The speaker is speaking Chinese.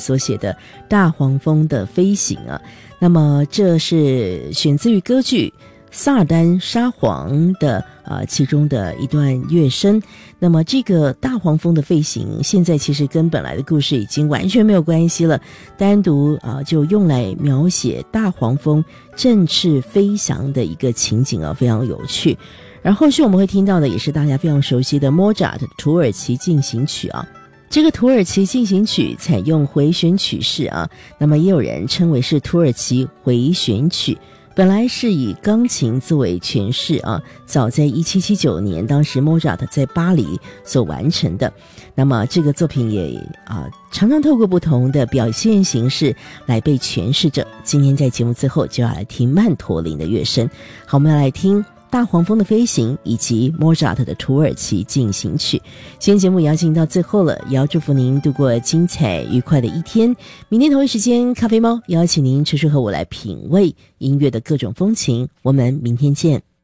所写的《大黄蜂的飞行》啊。那么这是选自于歌剧萨尔丹沙皇的其中的一段乐声。那么这个大黄蜂的飞行现在其实跟本来的故事已经完全没有关系了，单独就用来描写大黄蜂振翅飞翔的一个情景啊，非常有趣。而后续我们会听到的也是大家非常熟悉的莫扎特土耳其进行曲啊。这个土耳其进行曲采用回旋曲式啊，那么也有人称为是土耳其回旋曲。本来是以钢琴作为诠释啊，早在1779年，当时莫扎特在巴黎所完成的。那么这个作品也常常透过不同的表现形式来被诠释着。今天在节目最后就要来听曼陀林的乐声。好，我们要来听大黄蜂的飞行以及莫扎特的土耳其进行曲。今天节目也要进行到最后了，也要祝福您度过精彩愉快的一天。明天同一时间，咖啡猫邀请您持续和我来品味音乐的各种风情。我们明天见。